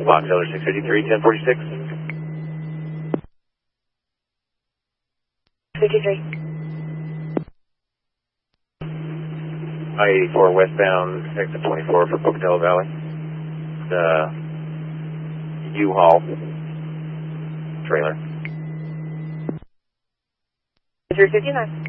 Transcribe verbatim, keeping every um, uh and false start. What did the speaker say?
Box Elder six fifty-three, ten forty-six. fifty-three. I eighty-four westbound, exit twenty-four for Pocatello Valley. The U-Haul trailer. three fifty-nine.